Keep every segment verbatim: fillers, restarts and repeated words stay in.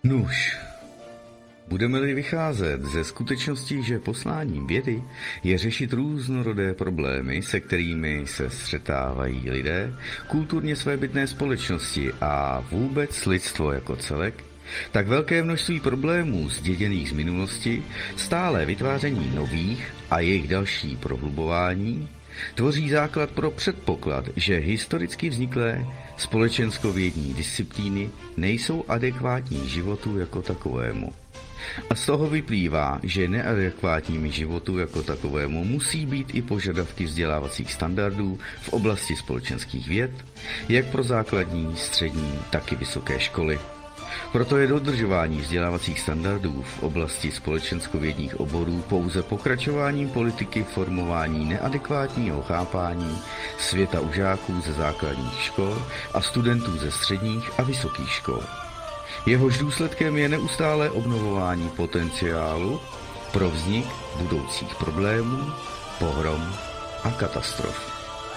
Nuž, budeme-li vycházet ze skutečnosti, že posláním vědy je řešit různorodé problémy, se kterými se střetávají lidé, kulturně svébytné společnosti a vůbec lidstvo jako celek, tak velké množství problémů zděděných z minulosti, stále vytváření nových a jejich další prohlubování, tvoří základ pro předpoklad, že historicky vzniklé společenskovědní disciplíny nejsou adekvátní životu jako takovému. A z toho vyplývá, že neadekvátními životu jako takovému musí být i požadavky vzdělávacích standardů v oblasti společenských věd, jak pro základní, střední, tak i vysoké školy. Proto je dodržování vzdělávacích standardů v oblasti společenskovědních oborů pouze pokračováním politiky formování neadekvátního chápání světa u žáků ze základních škol a studentů ze středních a vysokých škol. Jehož důsledkem je neustálé obnovování potenciálu pro vznik budoucích problémů, pohrom a katastrof.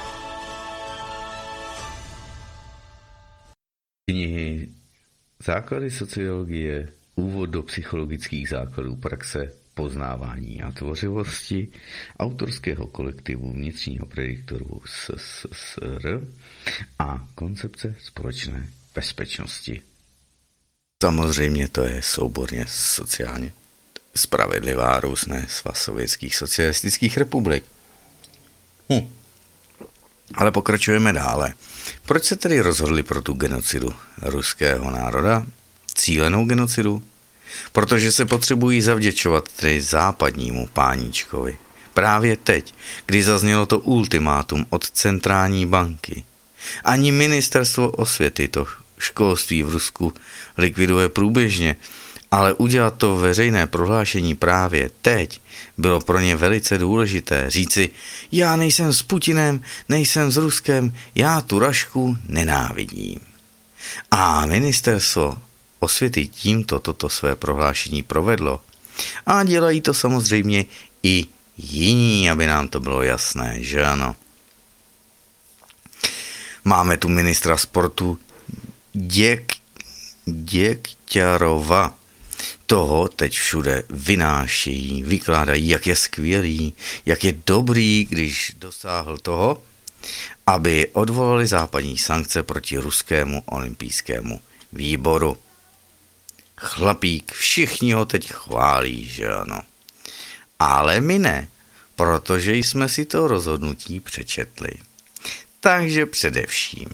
Knihy Základy sociologie, úvod do psychologických základů praxe, poznávání a tvořivosti autorského kolektivu vnitřního prediktoru S S S R a koncepce společné bezpečnosti. Samozřejmě to je souborně sociálně spravedlivá různé svaz sovětských socialistických republik. Hm. Ale pokračujeme dále. Proč se tedy rozhodli pro tu genocidu ruského národa? Cílenou genocidu? Protože se potřebují zavděčovat tedy západnímu páníčkovi. Právě teď, kdy zaznělo to ultimátum od centrální banky. Ani ministerstvo osvěty to školství v Rusku likviduje průběžně, ale udělat to veřejné prohlášení právě teď bylo pro ně velice důležité. Říci, já nejsem s Putinem, nejsem s Ruskem, já tu Rašku nenávidím. A ministerstvo osvěty tímto toto své prohlášení provedlo. A dělají to samozřejmě i jiní, aby nám to bylo jasné, že ano. Máme tu ministra sportu Děk, Děkťarova. Toho teď všude vynášejí, vykládají, jak je skvělý, jak je dobrý, když dosáhl toho, aby odvolali západní sankce proti ruskému olympijskému výboru. Chlapík, všichni ho teď chválí, že ano. Ale my ne, protože jsme si to rozhodnutí přečetli. Takže především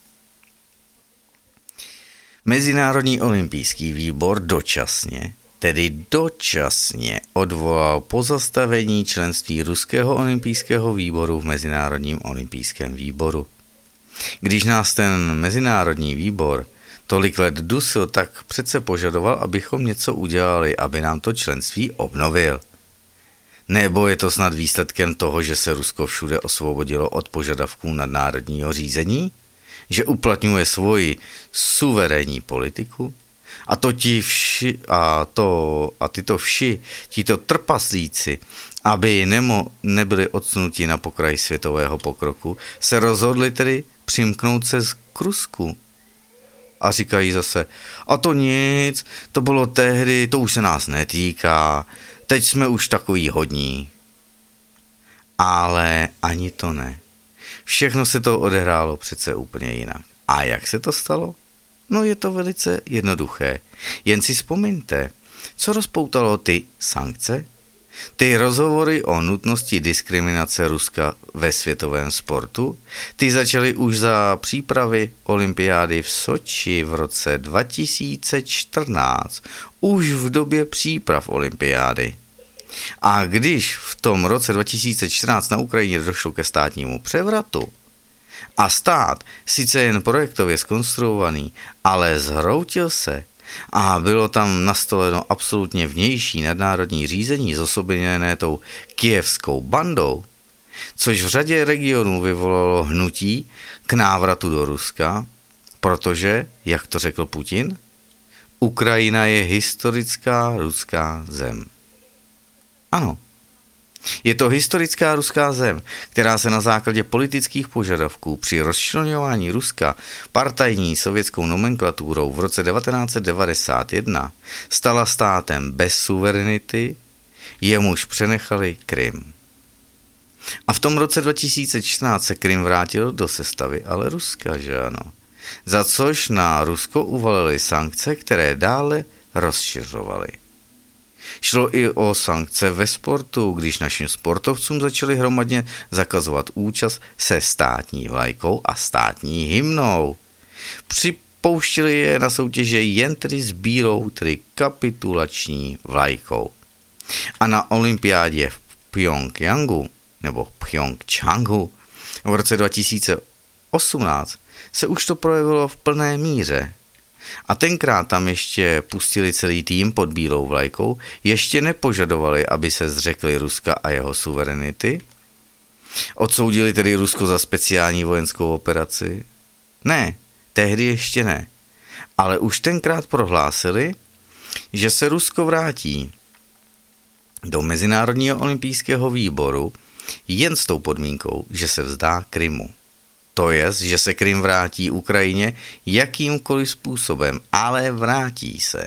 Mezinárodní olympijský výbor dočasně, tedy dočasně odvolal pozastavení členství ruského olympijského výboru v Mezinárodním olympijském výboru. Když nás ten Mezinárodní výbor tolik let dusil, tak přece požadoval, abychom něco udělali, aby nám to členství obnovil. Nebo je to snad výsledkem toho, že se Rusko všude osvobodilo od požadavků nadnárodního řízení? Že uplatňuje svoji suverénní politiku? A to ti vši, a, to, a tyto vši, tito trpaslíci, aby nemo, nebyli odsunuti na pokraj světového pokroku, se rozhodli tedy přimknout se k Rusku. A říkají zase, a to nic, to bylo tehdy, to už se nás netýká, teď jsme už takový hodní. Ale ani to ne. Všechno se to odehrálo přece úplně jinak. A jak se to stalo? No je to velice jednoduché. Jen si vzpomeňte, co rozpoutalo ty sankce? Ty rozhovory o nutnosti diskriminace Ruska ve světovém sportu, ty začaly už za přípravy olympiády v Soči v roce dva tisíce čtrnáct, už v době příprav olympiády. A když v tom roce dva tisíce čtrnáct na Ukrajině došlo ke státnímu převratu a stát, sice jen projektově zkonstruovaný, ale zhroutil se a bylo tam nastoleno absolutně vnější nadnárodní řízení zosobeněné tou kyjevskou bandou, což v řadě regionů vyvolalo hnutí k návratu do Ruska, protože, jak to řekl Putin, Ukrajina je historická ruská zem. Ano, Je to historická ruská zem, která se na základě politických požadavků při rozčleňování Ruska partajní sovětskou nomenklaturou v roce devatenáct set devadesát jedna stala státem bez suverenity, jemuž přenechali Krym. A v tom roce dva tisíce čtrnáct se Krym vrátil do sestavy ale Ruska, že ano. Za což na Rusko uvalili sankce, které dále rozšiřovaly. Šlo i o sankce ve sportu, když našim sportovcům začali hromadně zakazovat účast se státní vlajkou a státní hymnou. Připouštili je na soutěže jen tedy s bílou, tedy kapitulační vlajkou. A na olympiádě v Pjongjangu, nebo Pjongčangu, v roce dva tisíce osmnáct se už to projevilo v plné míře. A tenkrát tam ještě pustili celý tým pod bílou vlajkou, ještě nepožadovali, aby se zřekli Ruska a jeho suverenity. Odsoudili tedy Rusko za speciální vojenskou operaci? Ne, tehdy ještě ne. Ale už tenkrát prohlásili, že se Rusko vrátí do Mezinárodního olympijského výboru jen s tou podmínkou, že se vzdá Krymu. To je, že se Krym vrátí Ukrajině jakýmkoliv způsobem, ale vrátí se.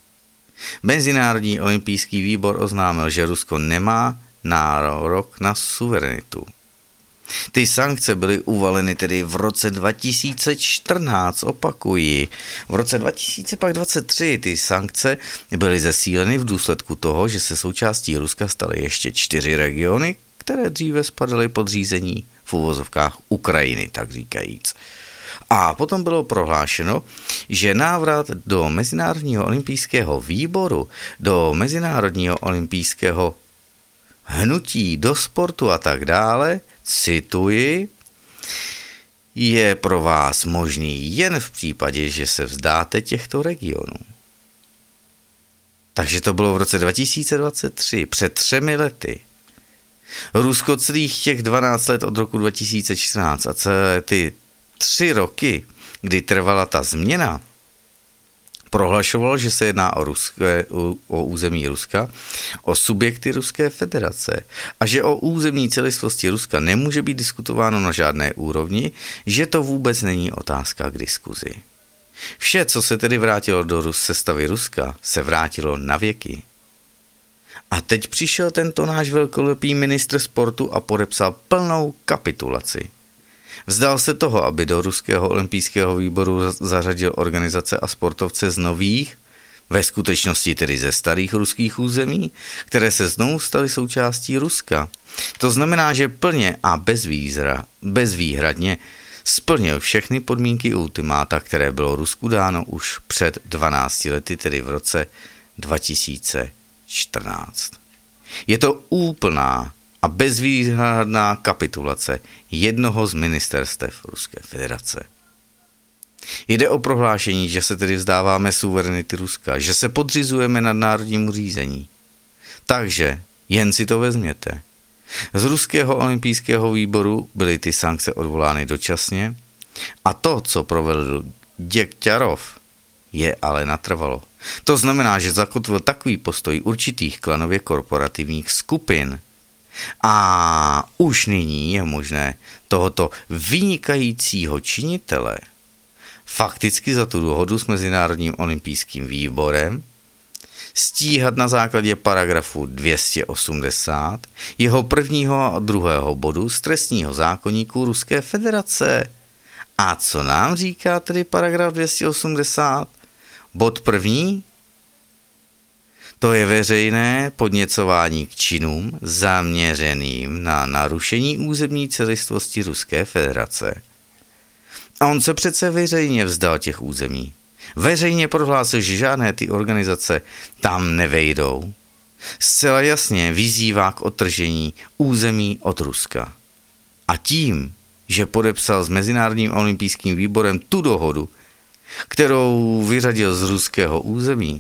Mezinárodní olympijský výbor oznámil, že Rusko nemá nárok na suverenitu. Ty sankce byly uvaleny tedy v roce dva tisíce čtrnáct, opakuji. V roce dva tisíce dvacet tři ty sankce byly zesíleny v důsledku toho, že se součástí Ruska staly ještě čtyři regiony, které dříve spadaly pod řízení v uvozovkách Ukrajiny, tak říkajíc. A potom bylo prohlášeno, že návrat do Mezinárodního olympijského výboru, do Mezinárodního olympijského hnutí, do sportu a tak dále, cituji, je pro vás možný jen v případě, že se vzdáte těchto regionů. Takže to bylo v roce dva tisíce dvacet tři, před třemi lety. Rusko celých těch dvanáct let od roku dva tisíce čtrnáct a celé ty tři roky, kdy trvala ta změna, prohlašovalo, že se jedná o, ruské, o území Ruska, o subjekty Ruské federace a že o územní celistvosti Ruska nemůže být diskutováno na žádné úrovni, že to vůbec není otázka k diskuzi. Vše, co se tedy vrátilo do sestavy Ruska, se vrátilo na věky. A teď přišel tento náš velkolepý ministr sportu a podepsal plnou kapitulaci. Vzdal se toho, aby do Ruského olympijského výboru zařadil organizace a sportovce z nových, ve skutečnosti tedy ze starých ruských území, které se znovu staly součástí Ruska. To znamená, že plně a bezvýzra, bezvýhradně splnil všechny podmínky ultimáta, které bylo Rusku dáno už před dvanácti lety, tedy v roce dva tisíce čtrnáct. Je to úplná a bezvýhradná kapitulace jednoho z ministerstev Ruské federace. Jde o prohlášení, že se tedy vzdáváme suverenity Ruska, že se podřizujeme nadnárodnímu řízení. Takže jen si to vezměte. Z Ruského olympijského výboru byly ty sankce odvolány dočasně a to, co provedl Děkťarov, je ale natrvalo. To znamená, že zakotvil takový postoj určitých klanově korporativních skupin. A už nyní je možné tohoto vynikajícího činitele fakticky za tu dohodu s Mezinárodním olympijským výborem stíhat na základě paragrafu dvě stě osmdesát jeho prvního a druhého bodu z trestního zákoníku Ruské federace. A co nám říká tedy paragraf dvě stě osmdesát? Bod první? To je veřejné podněcování k činům zaměřeným na narušení územní celistvosti Ruské federace. A on se přece veřejně vzdal těch území. Veřejně prohlásil, že žádné ty organizace tam nevejdou. Zcela jasně vyzývá k odtržení území od Ruska. A tím, že podepsal s Mezinárodním olympijským výborem tu dohodu, kterou vyřadil z ruského území,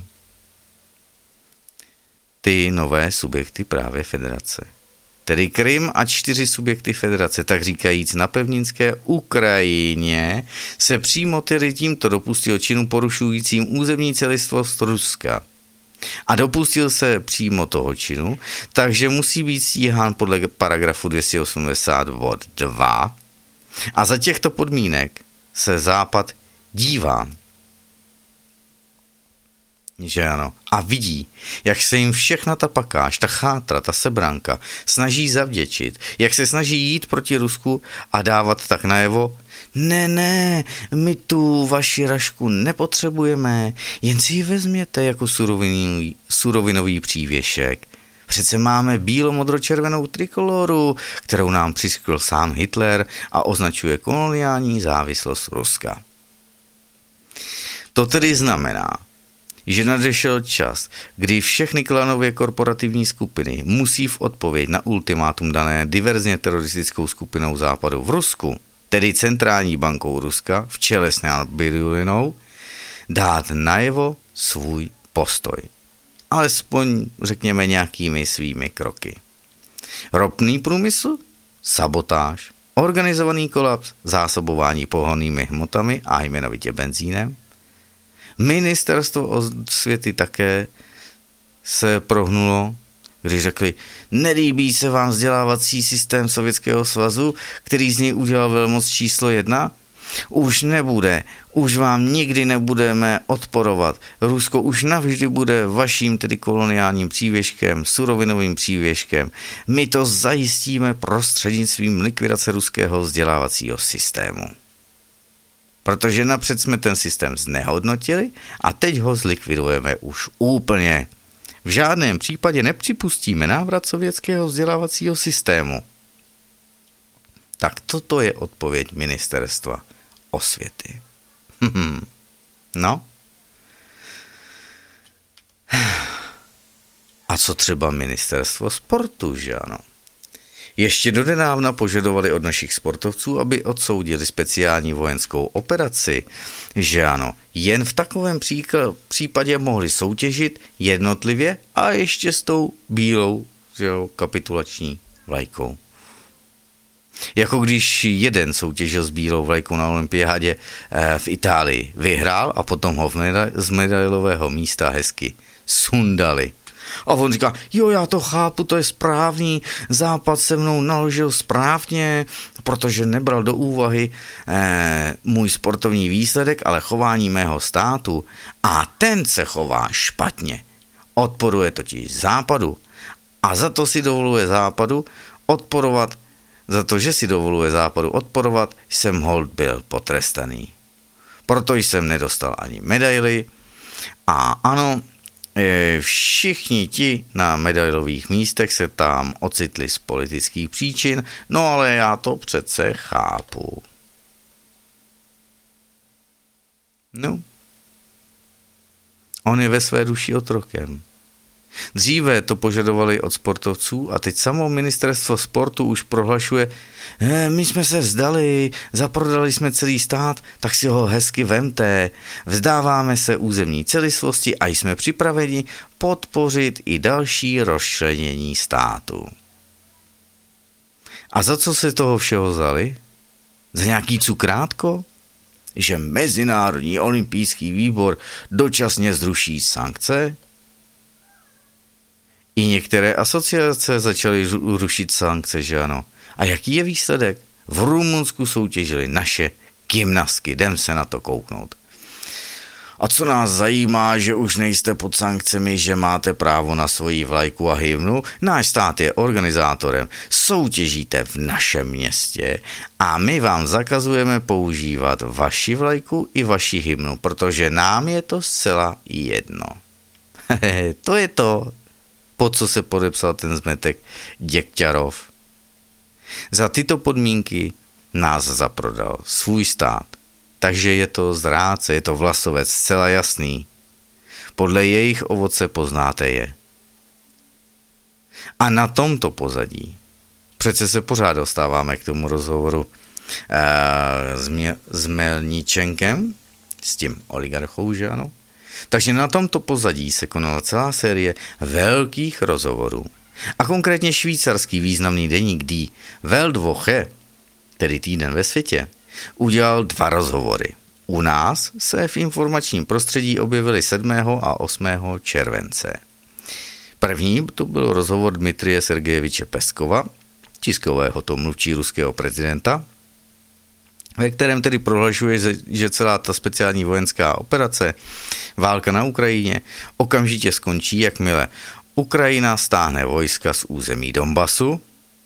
ty nové subjekty právě federace. Tedy Krym a čtyři subjekty federace, tak říkajíc na pevninské Ukrajině, se přímo tedy tímto dopustil činu porušujícím územní celistvost Ruska. a dopustil se přímo toho činu, takže musí být stíhán podle paragrafu dvě stě osmdesát bod dva a za těchto podmínek se Západ dívá. Že ano. A vidí, jak se jim všechna ta pakáž, ta chátra, ta sebranka snaží zavděčit, jak se snaží jít proti Rusku a dávat tak najevo, ne, ne, my tu vaši rašku nepotřebujeme, jen si ji vezměte jako surovinový, surovinový přívěšek. Přece máme bílo-modro-červenou trikoloru, kterou nám přiskl sám Hitler a označuje koloniální závislost Ruska. To tedy znamená, že nadešel čas, kdy všechny klanově korporativní skupiny musí v odpověď na ultimátum dané diverzně teroristickou skupinou Západu v Rusku, tedy centrální bankou Ruska v čele s Nabiulinou, dát najevo svůj postoj. Alespoň řekněme nějakými svými kroky. Ropný průmysl, sabotáž, organizovaný kolaps, zásobování pohonnými hmotami a jmenovitě benzínem. Ministerstvo osvěty také se prohnulo, když řekli, nelíbí se vám vzdělávací systém Sovětského svazu, který z něj udělal velmoc číslo jedna? Už nebude, už vám nikdy nebudeme odporovat. Rusko už navždy bude vaším tedy koloniálním přívěškem, surovinovým přívěškem. My to zajistíme prostřednictvím likvidace ruského vzdělávacího systému. Protože napřed jsme ten systém znehodnotili a teď ho zlikvidujeme už úplně. V žádném případě nepřipustíme návrat sovětského vzdělávacího systému. Tak toto je odpověď ministerstva osvěty. No. A co třeba ministerstvo sportu, že ano? Ještě dodedávna požadovali od našich sportovců, aby odsoudili speciální vojenskou operaci, že ano, jen v takovém případě mohli soutěžit jednotlivě a ještě s tou bílou, že jo, kapitulační vlajkou. Jako když jeden soutěžil s bílou vlajkou na olympiádě v Itálii, vyhrál a potom ho z medailového místa hezky sundali. A on říká, jo, já to chápu, to je správný, Západ se mnou naložil správně, protože nebral do úvahy eh, můj sportovní výsledek, ale chování mého státu. A ten se chová špatně. Odporuje totiž Západu. A za to si dovoluje Západu odporovat, za to, že si dovoluje Západu odporovat, jsem hold byl potrestaný. Proto jsem nedostal ani medaily. A ano, všichni ti na medailových místech se tam ocitli z politických příčin, no ale já to přece chápu. No, on je ve své duši otrokem. Dříve to požadovali od sportovců a teď samo ministerstvo sportu už prohlašuje, eh, my jsme se vzdali, zaprodali jsme celý stát, tak si ho hezky vemte, vzdáváme se územní celistvosti a jsme připraveni podpořit i další rozčlenění státu. A za co se toho všeho vzali? Za nějaký cukrátko? Že Mezinárodní olympijský výbor dočasně zruší sankce? I některé asociace začaly rušit sankce, že ano. A jaký je výsledek? V Rumunsku soutěžili naše gymnastky, jdem se na to kouknout. A co nás zajímá, že už nejste pod sankcemi, že máte právo na svoji vlajku a hymnu? Náš stát je organizátorem. Soutěžíte v našem městě a my vám zakazujeme používat vaši vlajku i vaši hymnu, protože nám je to zcela jedno. To je to, pod co se podepsal ten zmetek Děkťarov. Za tyto podmínky nás zaprodal svůj stát. Takže je to zrádce, je to vlasovec zcela jasný. Podle jejich ovoce poznáte je. A na tomto pozadí, přece se pořád dostáváme k tomu rozhovoru uh, s, mě, s Melničenkem, s tím oligarchou, že ano? Takže na tomto pozadí se konala celá série velkých rozhovorů. A konkrétně švýcarský významný deník Die Weltwoche, tedy Týden ve světě, udělal dva rozhovory. U nás se v informačním prostředí objevily sedmého a osmého července. První to byl rozhovor Dmitrije Sergejeviče Peskova, tiskového to mluvčí ruského prezidenta, ve kterém tedy prohlašuje, že celá ta speciální vojenská operace, válka na Ukrajině, okamžitě skončí, jakmile Ukrajina stáhne vojska z území Donbasu.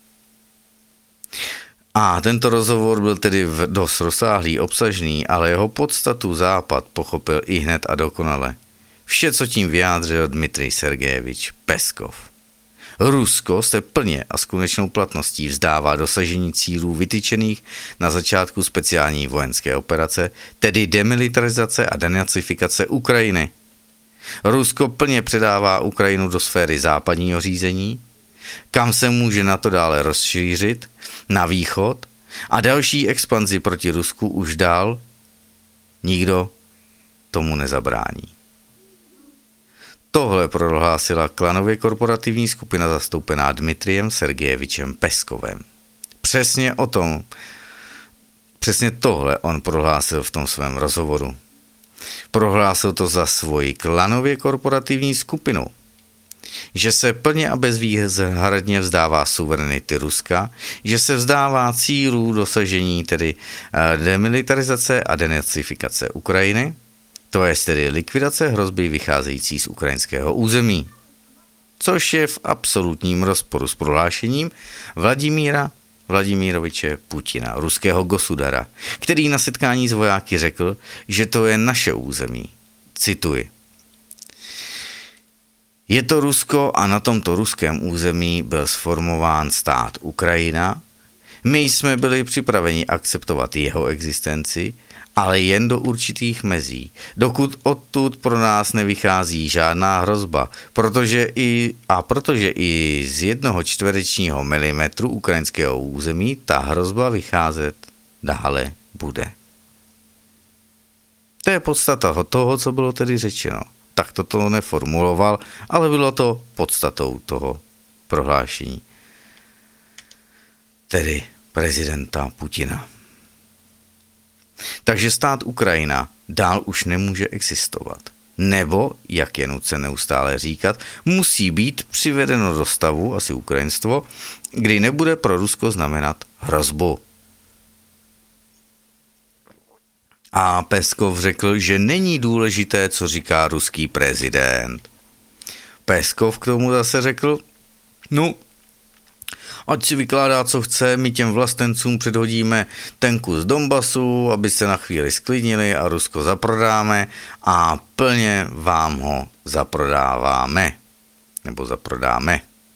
A tento rozhovor byl tedy dost rozsáhlý, obsažný, ale jeho podstatu Západ pochopil i hned a dokonale. Vše, co tím vyjádřil Dmitrij Sergejevič Peskov. Rusko se plně a s konečnou platností vzdává dosažení cílů vytyčených na začátku speciální vojenské operace, tedy demilitarizace a denacifikace Ukrajiny. Rusko plně předává Ukrajinu do sféry západního řízení, kam se může na to dále rozšířit, na východ, a další expanzi proti Rusku už dál nikdo tomu nezabrání. Tohle prohlásila klanově korporativní skupina zastoupená Dmitrijem Sergejevičem Peskovem. Přesně o tom, přesně tohle on prohlásil v tom svém rozhovoru. Prohlásil to za svoji klanově korporativní skupinu, že se plně a bezvýhradně vzdává suverenity Ruska, že se vzdává cílů dosažení tedy demilitarizace a denacifikace Ukrajiny, to je tedy likvidace hrozby vycházející z ukrajinského území, což je v absolutním rozporu s prohlášením Vladimíra Vladimiroviče Putina, ruského gosudara, který na setkání s vojáky řekl, že to je naše území. Cituji. Je to Rusko a na tomto ruském území byl sformován stát Ukrajina. My jsme byli připraveni akceptovat jeho existenci, ale jen do určitých mezí, dokud odtud pro nás nevychází žádná hrozba, protože i, a protože i z jednoho čtverečního milimetru ukrajinského území ta hrozba vycházet dále bude. To je podstata toho, co bylo tedy řečeno. Tak to to neformuloval, ale bylo to podstatou toho prohlášení. Tedy prezidenta Putina. Takže stát Ukrajina dál už nemůže existovat. Nebo, jak je nucen neustále říkat, musí být přivedeno do stavu, asi ukrajinstvo, kdy nebude pro Rusko znamenat hrozbu. A Peskov řekl, že není důležité, co říká ruský prezident. Peskov k tomu zase řekl, no, ať si vykládá, co chce, my těm vlastencům předhodíme ten kus Donbasu, aby se na chvíli sklidnili a Rusko zaprodáme a plně vám ho zaprodáváme. Nebo zaprodáme.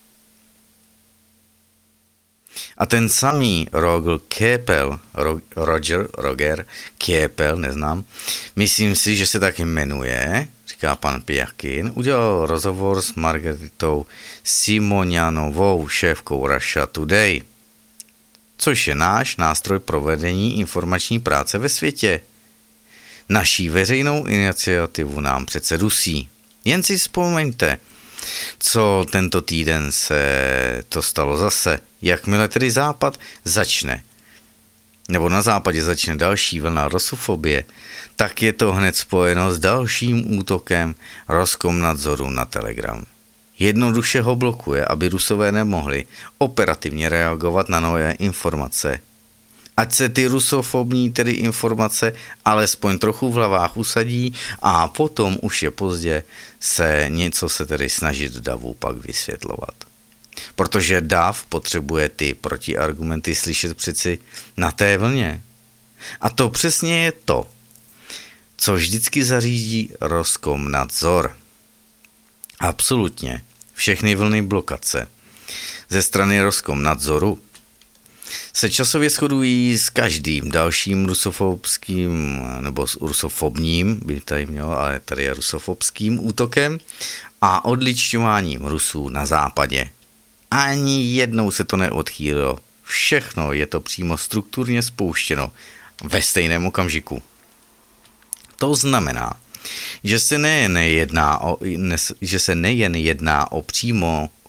A ten samý Roger Kepel, Roger, Roger Kepel, neznám, myslím si, že se tak jmenuje, říká pan Pjakin, udělal rozhovor s Margaritou Simonianovou, šéfkou Russia Today, což je náš nástroj provedení informační práce ve světě. Naší veřejnou iniciativu nám přece dusí. Jen si vzpomeňte, co tento týden se to stalo zase. Jakmile tedy Západ začne, nebo na Západě začne další vlna rusofobie, tak je to hned spojeno s dalším útokem Roskomnadzoru na Telegram. Jednoduše ho blokuje, aby Rusové nemohli operativně reagovat na nové informace. Ať se ty rusofobní tedy informace alespoň trochu v hlavách usadí a potom už je pozdě se něco se tedy snažit davu pak vysvětlovat. Protože dav potřebuje ty protiargumenty slyšet přeci na té vlně. A to přesně je to, co vždycky zařídí Roskomnadzor. Absolutně všechny vlny blokace ze strany Roskomnadzoru se časově shodují s každým dalším rusofobským nebo s rusofobním, by tady mělo, ale tady je rusofobským útokem a odličťováním Rusů na západě. Ani jednou se to neodchýlilo. Všechno je to přímo strukturně spouštěno ve stejném okamžiku. To znamená, že se nejen jedná o, že se nejen jedná o přímo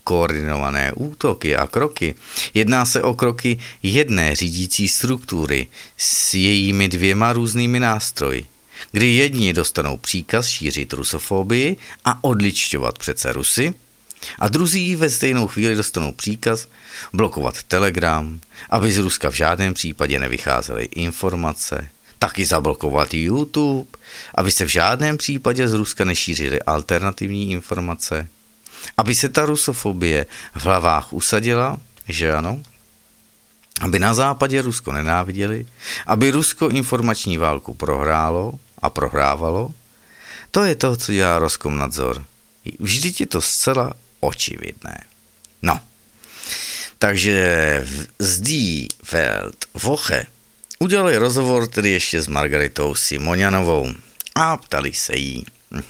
koordinované útoky a kroky. Jedná se o kroky jedné řídící struktury s jejími dvěma různými nástroji, kdy jedni dostanou příkaz šířit rusofobii a odličťovat přece Rusy, a druzí ve stejnou chvíli dostanou příkaz blokovat Telegram, aby z Ruska v žádném případě nevycházely informace, taky zablokovat YouTube, aby se v žádném případě z Ruska nešířily alternativní informace, aby se ta rusofobie v hlavách usadila, že ano, aby na západě Rusko nenáviděli, aby Rusko informační válku prohrálo a prohrávalo. To je to, co dělá Roskomnadzor. Vždyť je to zcela očividné. No, takže z Die Welt Woche udělali rozhovor tedy ještě s Margaritou Simonianovou a ptali se jí,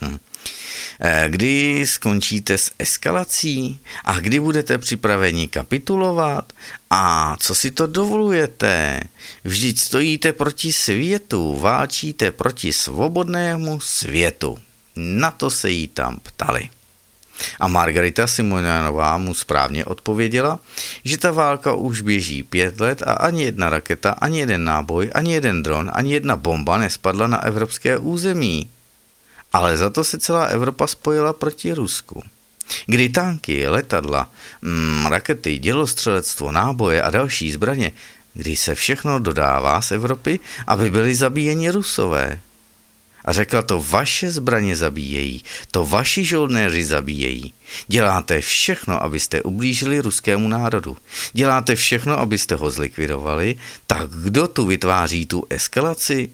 kdy skončíte s eskalací a kdy budete připraveni kapitulovat a co si to dovolujete? Vždyť stojíte proti světu, válčíte proti svobodnému světu. Na to se jí tam ptali. A Margarita Simonianová mu správně odpověděla, že ta válka už běží pět let a ani jedna raketa, ani jeden náboj, ani jeden dron, ani jedna bomba nespadla na evropské území. Ale za to se celá Evropa spojila proti Rusku. Kdy tanky, letadla, mm, rakety, dělostřelectvo, náboje a další zbraně, kdy se všechno dodává z Evropy, aby byli zabíjeni Rusové. A řekla, to vaše zbraně zabíjejí, to vaši žoldnéři zabíjejí. Děláte všechno, abyste ublížili ruskému národu. Děláte všechno, abyste ho zlikvidovali. Tak kdo tu vytváří tu eskalaci?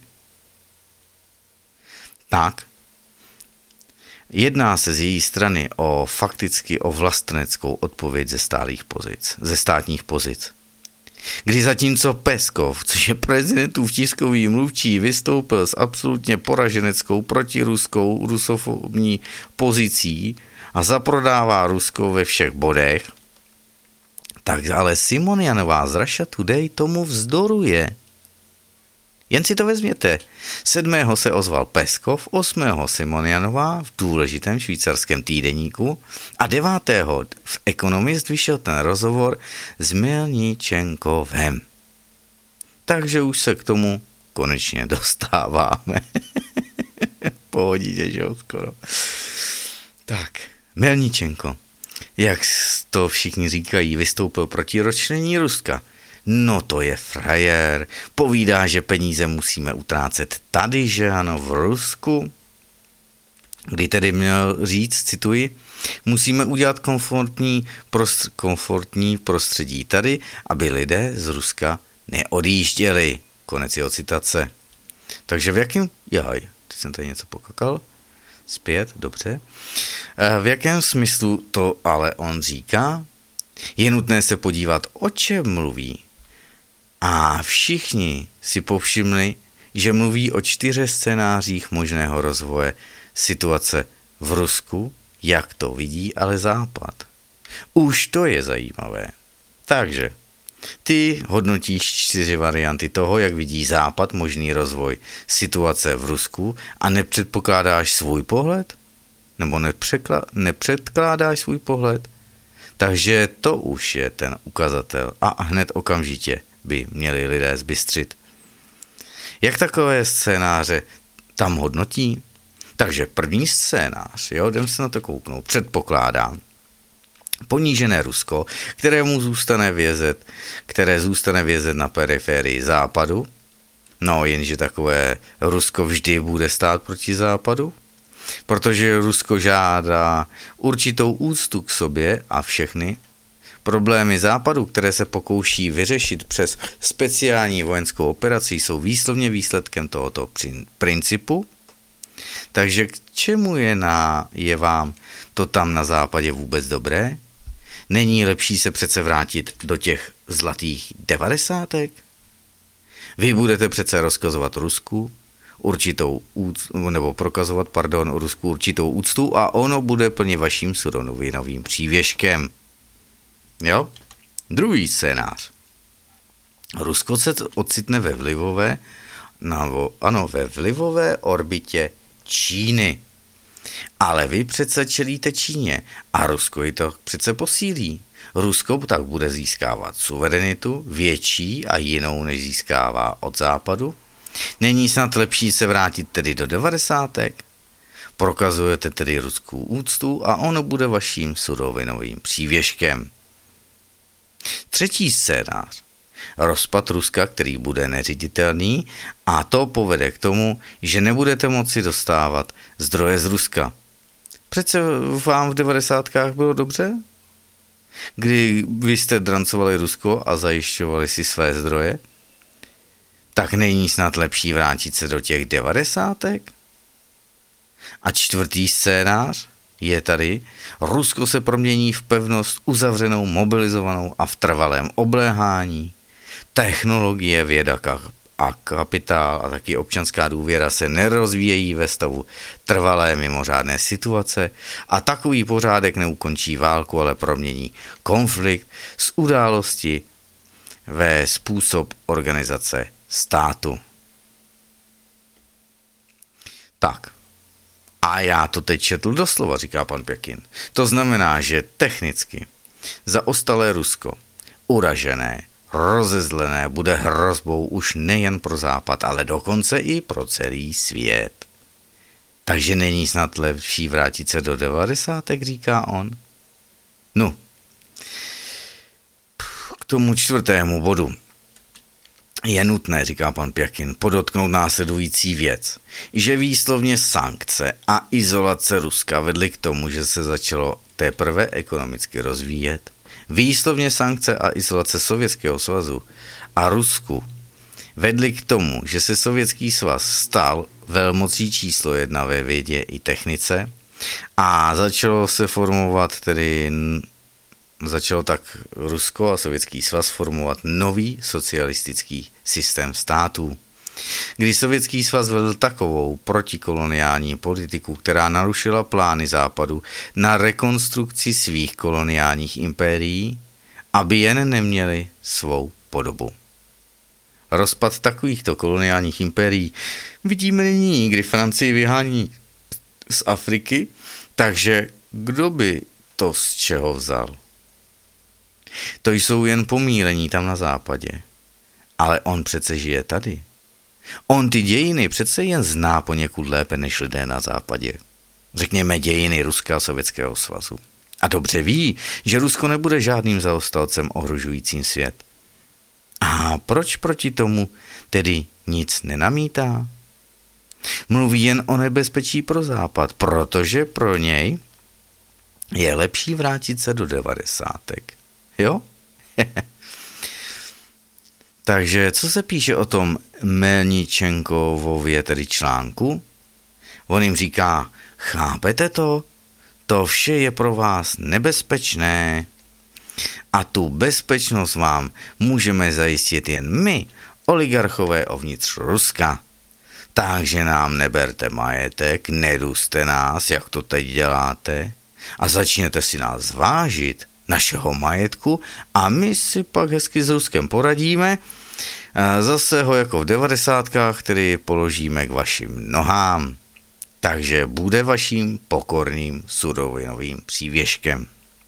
Tak, jedná se z její strany o fakticky o vlasteneckou odpověď ze stálých pozic, ze státních pozic. Kdy zatímco Peskov, což je prezidentův tiskový mluvčí, vystoupil s absolutně poraženeckou protiruskou rusofobní pozicí a zaprodává Rusko ve všech bodech, tak ale Simonianová z Russia Today tomu vzdoruje. Jen si to vezměte. Sedmého se ozval Peskov, osmého Simonianová v důležitém švýcarském týdeníku a devátého v Economist vyšel ten rozhovor s Melničenkovem. Takže už se k tomu konečně dostáváme. Pohodíte, že jo, skoro. Tak, Melničenko, jak to všichni říkají, vystoupil proti rozčlenění Ruska. No to je frajer, povídá, že peníze musíme utrácet tady, že ano, v Rusku. Kdy tedy měl říct, cituji, musíme udělat komfortní, prostr- komfortní prostředí tady, aby lidé z Ruska neodjížděli. Konec jeho citace. Takže v jakém, jaj, teď jsem tady něco pokakal, zpět, dobře. V jakém smyslu to ale on říká? Je nutné se podívat, o čem mluví. A všichni si povšimli, že mluví o čtyřech scénářích možného rozvoje situace v Rusku, jak to vidí ale Západ. Už to je zajímavé. Takže ty hodnotíš čtyři varianty toho, jak vidí Západ možný rozvoj situace v Rusku a nepředpokládáš svůj pohled? Nebo nepřekla- nepředkládáš svůj pohled? Takže to už je ten ukazatel a hned okamžitě by měli lidé zbystřit. Jak takové scénáře tam hodnotí? Takže první scénář, jo, jdem se na to kouknout, předpokládám. Ponížené Rusko, kterému zůstane vězet, které zůstane vězet na periferii Západu. No, jenže takové Rusko vždy bude stát proti Západu, protože Rusko žádá určitou úctu k sobě a všechny problémy Západu, které se pokouší vyřešit přes speciální vojenskou operaci, jsou výslovně výsledkem tohoto principu. Takže k čemu je, na, je vám to tam na Západě vůbec dobré? Není lepší se přece vrátit do těch zlatých devadesátek? Vy budete přece rozkazovat Rusku určitou úctu, nebo prokazovat, pardon, Rusku určitou úctu a ono bude plně vaším surovinovým přívěškem. Jo? Druhý scénář. Rusko se ocitne ve vlivové, no, ano, ve vlivové orbitě Číny. Ale vy přece čelíte Číně a Rusko ji to přece posílí. Rusko tak bude získávat suverenitu větší a jinou, než získává od západu. Není snad lepší se vrátit tedy do devadesátek? Prokazujete tedy ruskou úctu a ono bude vaším surovinovým přívěškem. Třetí scénář. Rozpad Ruska, který bude neřiditelný, a to povede k tomu, že nebudete moci dostávat zdroje z Ruska. Přece vám v devadesátkách bylo dobře? Kdy vy jste drancovali Rusko a zajišťovali si své zdroje? Tak není snad lepší vrátit se do těch devadesátek? A čtvrtý scénář je tady. Rusko se promění v pevnost uzavřenou, mobilizovanou a v trvalém obléhání. Technologie, věda a kapitál a taky občanská důvěra se nerozvíjejí ve stavu trvalé mimořádné situace a takový pořádek neukončí válku, ale promění konflikt z události ve způsob organizace státu. Tak. A já to teď četl doslova, říká pan Pěkin. To znamená, že technicky zaostalé Rusko, uražené, rozezlené, bude hrozbou už nejen pro Západ, ale dokonce i pro celý svět. Takže není snad lepší vrátit se do devadesátek, říká on. No, k tomu čtvrtému bodu je nutné, říká pan Pěkin, podotknout následující věc, že výslovně sankce a izolace Ruska vedly k tomu, že se začalo teprve ekonomicky rozvíjet. Výslovně sankce a izolace Sovětského svazu a Rusku vedly k tomu, že se Sovětský svaz stal velmocí číslo jedna ve vědě i technice a začalo se formovat tedy Začalo tak Rusko a Sovětský svaz formovat nový socialistický systém států. Když Sovětský svaz vedl takovou protikoloniální politiku, která narušila plány Západu na rekonstrukci svých koloniálních impérií, aby jen neměli svou podobu. Rozpad takovýchto koloniálních impérií vidíme nyní, kdy Francii vyhání z Afriky, takže kdo by to z čeho vzal? To jsou jen pomílení tam na západě. Ale on přece žije tady. On ty dějiny přece jen zná poněkud lépe než lidé na západě. Řekněme dějiny Ruska a Sovětského svazu. A dobře ví, že Rusko nebude žádným zaostalcem ohrožujícím svět. A proč proti tomu tedy nic nenamítá? Mluví jen o nebezpečí pro západ, protože pro něj je lepší vrátit se do devadesátek. Jo? Takže co se píše o tom Melničenkovově tedy článku? On jim říká, chápete to? To vše je pro vás nebezpečné. A tu bezpečnost vám můžeme zajistit jen my, oligarchové uvnitř Ruska. Takže nám neberte majetek, neduste nás, jak to teď děláte, a začněte si nás vážit, našeho majetku, a my si pak hezky s Ruskem poradíme, zase ho jako v devadesátkách, který položíme k vašim nohám. Takže bude vaším pokorným surovinovým přívěškem.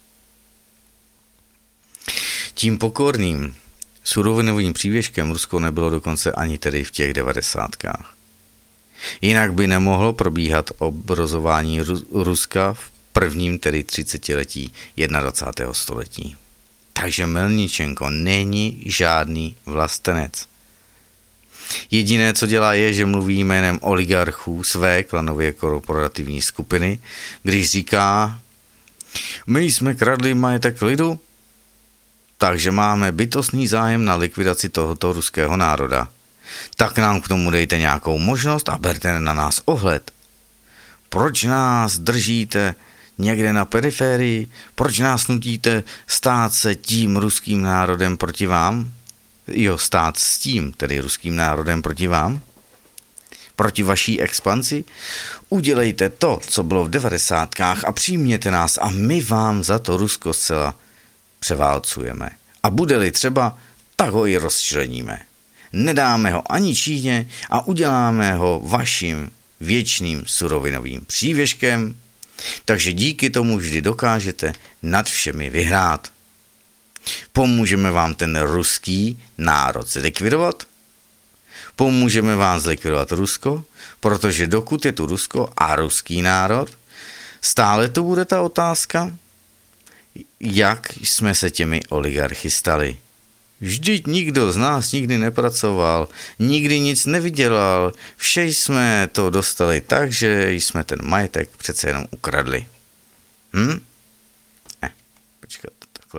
Tím pokorným surovinovým přívěškem Rusko nebylo dokonce ani tedy v těch devadesátkách. Jinak by nemohlo probíhat obrozování Ruska v prvním tedy třicetiletí dvacátého prvního století. Takže Melničenko není žádný vlastenec. Jediné, co dělá, je, že mluví jménem oligarchů své klanově korporativní skupiny, když říká, my jsme kradli majetek lidu, takže máme bytostný zájem na likvidaci tohoto ruského národa. Tak nám k tomu dejte nějakou možnost a berte na nás ohled. Proč nás držíte někde na periferii? Proč nás nutíte stát se tím ruským národem proti vám? Jo, stát s tím, tedy ruským národem proti vám? Proti vaší expanzi? Udělejte to, co bylo v devadesátkách a přijměte nás a my vám za to Rusko zcela převálcujeme. A bude-li třeba, tak ho i rozčleníme. Nedáme ho ani Číně a uděláme ho vaším věčným surovinovým přívěškem Takže díky tomu vždy dokážete nad všemi vyhrát. Pomůžeme vám ten ruský národ zlikvidovat? Pomůžeme vám zlikvidovat Rusko, protože dokud je tu Rusko a ruský národ, stále to bude ta otázka, jak jsme se těmi oligarchy stali. Vždyť nikdo z nás nikdy nepracoval, nikdy nic nevydělal, vše jsme to dostali tak, že jsme ten majetek přece jenom ukradli. Hm? Eh, počkat, takhle.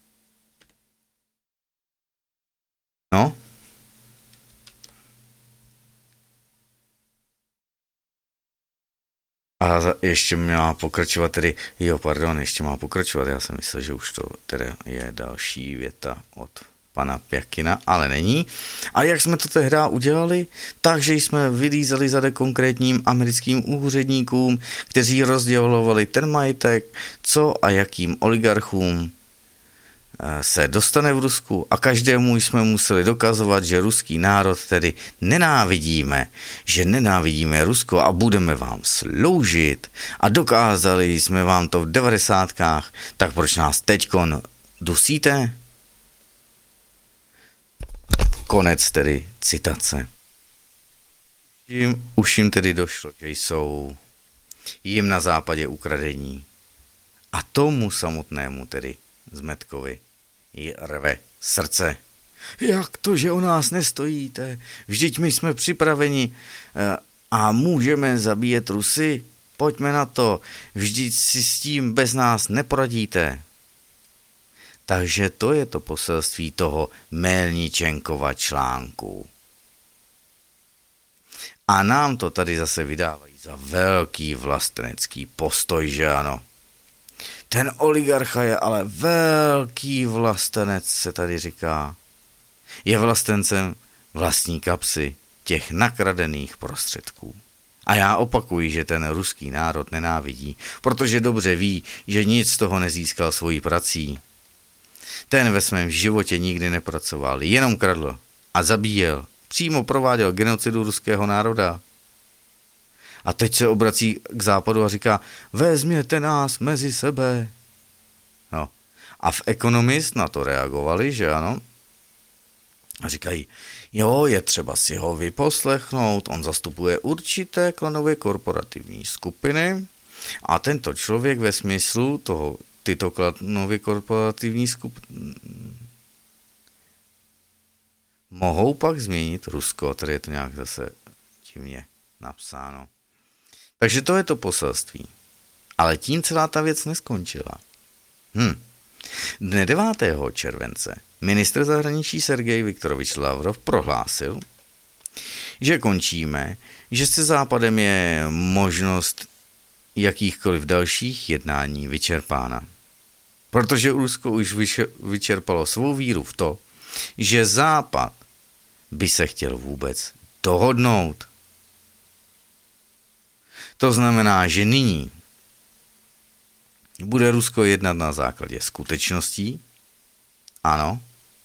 No? A ještě má pokračovat tedy, jo, pardon, ještě má pokračovat, já jsem myslel, že už to tedy je další věta od pana Pěkina, ale není. A jak jsme to tehdy udělali? Takže jsme vylízali zade konkrétním americkým úředníkům, kteří rozdělovali ten majetek, co a jakým oligarchům se dostane v Rusku, a každému jsme museli dokazovat, že ruský národ tedy nenávidíme, že nenávidíme Rusko a budeme vám sloužit, a dokázali jsme vám to v devadesátkách, tak proč nás teďkon dusíte? Konec tedy citace. Jim, už jim tedy došlo, že jsou jim na západě ukradení. A tomu samotnému tedy Zmetkovi jí rve srdce. Jak to, že o nás nestojíte? Vždyť my jsme připraveni a můžeme zabíjet Rusy. Pojďme na to. Vždyť si s tím bez nás neporadíte. Takže to je to poselství toho Melničenkova článku. A nám to tady zase vydávají za velký vlastenecký postoj, že ano. Ten oligarcha je ale velký vlastenec, se tady říká. Je vlastencem vlastní kapsy těch nakradených prostředků. A já opakuji, že ten ruský národ nenávidí, protože dobře ví, že nic z toho nezískal svojí prací. Ten ve svém životě nikdy nepracoval, jenom kradl a zabíjel. Přímo prováděl genocidu ruského národa. A teď se obrací k západu a říká, vezměte nás mezi sebe. No. A v Economist na to reagovali, že ano. A říkají, jo, je třeba si ho vyposlechnout, on zastupuje určité klanové korporativní skupiny a tento člověk ve smyslu toho, tyto klanové korporativní skupiny mohou pak změnit Rusko, tady je to nějak zase divně napsáno. Takže to je to poselství. Ale tím celá ta věc neskončila. Hm. Dne devátého července ministr zahraničí Sergej Viktorovič Lavrov prohlásil, že končíme, že se Západem je možnost jakýchkoliv dalších jednání vyčerpána. Protože Rusko už vyčerpalo svou víru v to, že Západ by se chtěl vůbec dohodnout. To znamená, že nyní bude Rusko jednat na základě skutečností, ano,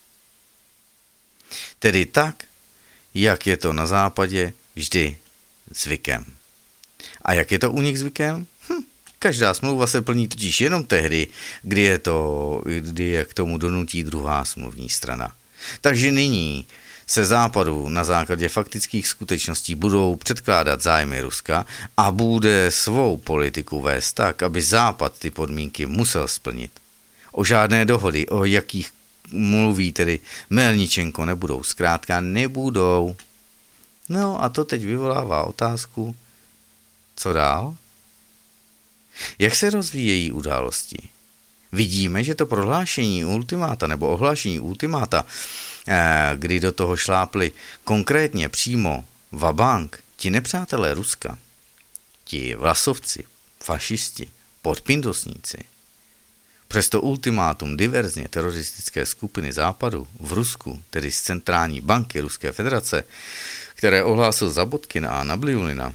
tedy tak, jak je to na západě vždy zvykem. A jak je to u nich zvykem? Hm, každá smlouva se plní totiž jenom tehdy, kdy je, to, kdy je k tomu donutí druhá smluvní strana. Takže nyní se Západu na základě faktických skutečností budou předkládat zájmy Ruska a bude svou politiku vést tak, aby Západ ty podmínky musel splnit. O žádné dohody, o jakých mluví tedy Melničenko, nebudou. Zkrátka nebudou. No a to teď vyvolává otázku, co dál? Jak se rozvíjejí události? Vidíme, že to prohlášení ultimáta nebo ohlášení ultimáta, kdy do toho šlápli konkrétně přímo vabank ti nepřátelé Ruska, ti vlasovci, fašisti, podpindosníci, přesto ultimátum diverzně teroristické skupiny Západu v Rusku, tedy z centrální banky Ruské federace, které ohlásil Zabotkin a Nabiulina,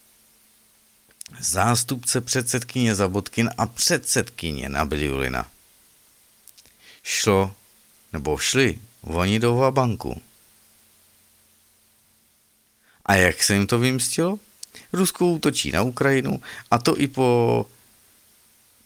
zástupce předsedkyně Zabotkin a předsedkyně Nabiulina, šlo nebo šli oni do vabanku. A jak se jim to vymstilo? Rusko útočí na Ukrajinu, a to i po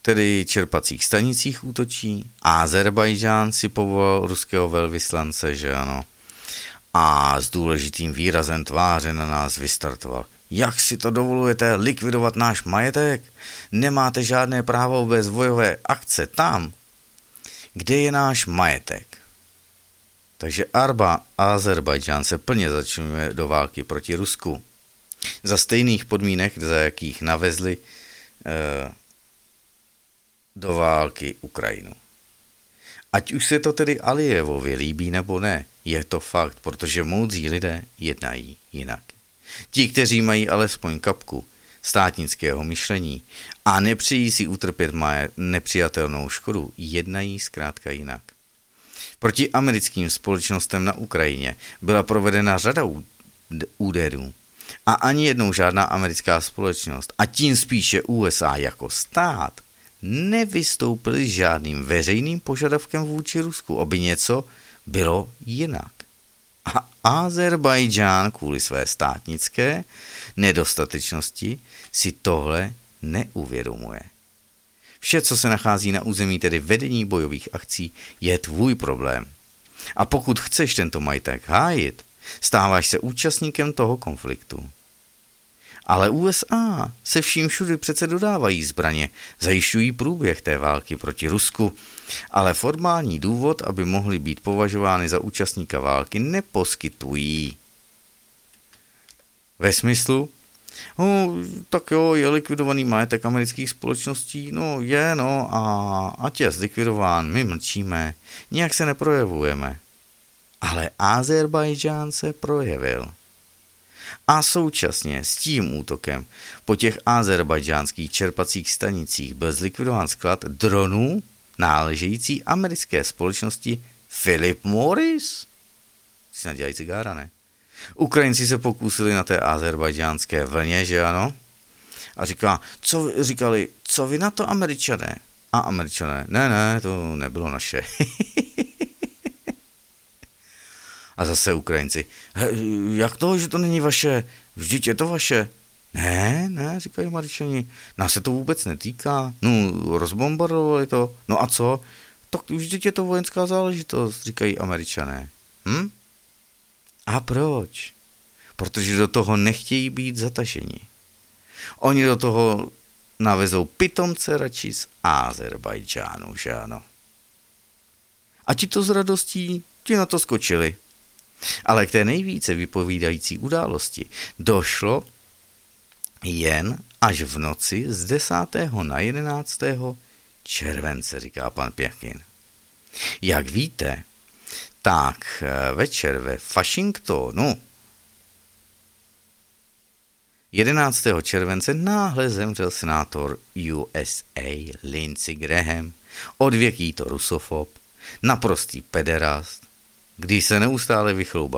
tedy čerpacích stanicích útočí. Azerbajdžán si povolal ruského velvyslance, že ano. A s důležitým výrazem tváře na nás vystartoval. Jak si to dovolujete likvidovat náš majetek? Nemáte žádné právo bez vojové akce tam, kde je náš majetek. Takže Arba Azerbajdžán se plně začlenuje do války proti Rusku. Za stejných podmínek, za jakých navezli eh, do války Ukrajinu. Ať už se to tedy Alijevovi líbí nebo ne, je to fakt, protože moudří lidé jednají jinak. Ti, kteří mají alespoň kapku státnického myšlení a nepřejí si utrpět maje nepřijatelnou škodu, jednají zkrátka jinak. Proti americkým společnostem na Ukrajině byla provedena řada úderů a ani jednou žádná americká společnost, a tím spíše U S A jako stát, nevystoupili s žádným veřejným požadavkem vůči Rusku, aby něco bylo jinak. A Azerbajdžán kvůli své státnické nedostatečnosti si tohle neuvědomuje. Vše, co se nachází na území, tedy vedení bojových akcí, je tvůj problém. A pokud chceš tento majetek hájit, stáváš se účastníkem toho konfliktu. Ale U S A se vším všudy přece dodávají zbraně, zajišťují průběh té války proti Rusku, ale formální důvod, aby mohly být považovány za účastníka války, neposkytují. Ve smyslu, no, tak jo, je likvidovaný majetek amerických společností, no je, no a ať je zlikvidován, my mlčíme, nijak se neprojevujeme. Ale Azerbajdžán se projevil. A současně s tím útokem po těch azerbajdžánských čerpacích stanicích byl zlikvidován sklad dronů náležející americké společnosti Philip Morris. Si nadělají cigára, ne? Ukrajinci se pokusili na té azerbajdžánské vlně, že ano? A říká, co říkali, co vy na to, Američané? A Američané, ne, ne, to nebylo naše. A zase Ukrajinci, jak to, že to není vaše? Vždyť je to vaše. Ne, ne, říkají Američani, nás se to vůbec netýká. No, rozbombardovali to. No a co? Tak vždyť je to vojenská záležitost, říkají Američané. Hm? A proč? Protože do toho nechtějí být zataženi. Oni do toho navezou pitomce radši z Azerbajdžánu, že ano. A ti to s radostí, ti na to skočili. Ale k té nejvíce vypovídající události došlo jen až v noci z desátého na jedenáctého července, říká pan Pěchin. Jak víte, tak večer ve Washingtonu jedenáctého července náhle zemřel senátor U S A Lindsey Graham, odvěký to rusofob, naprostý pederast, když se neustále vychloubal